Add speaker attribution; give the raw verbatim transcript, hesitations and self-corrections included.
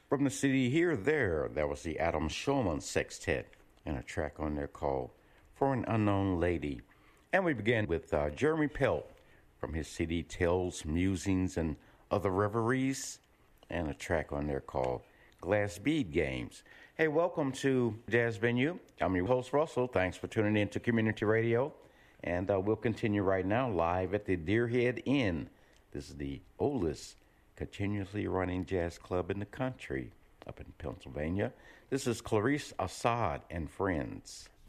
Speaker 1: From the city here, there, that was the Adam Shulman Sextet and a track on there called For an Unknown Lady. And we began with uh, Jeremy Pelt from his C D Tales, Musings, and Other Reveries, and a track on there called Glass Bead Games. Hey, welcome to Jazz Venue. I'm your host, Russell. Thanks for tuning in to Community Radio. And uh, we'll continue right now live at the Deerhead Inn. This is the oldest continuously running jazz club in the country up in Pennsylvania. This is Clarice Assad and Friends.